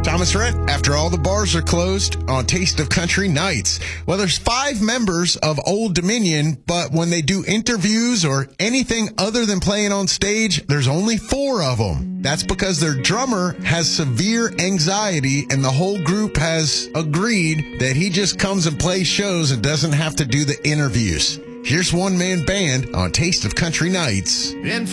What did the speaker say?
Thomas Rhett, after all the bars are closed on Taste of Country Nights. Well, there's 5 members of Old Dominion, but when they do interviews or anything other than playing on stage, there's only 4 of them. That's because their drummer has severe anxiety, and the whole group has agreed that he just comes and plays shows and doesn't have to do the interviews. Here's one-man band on Taste of Country Nights.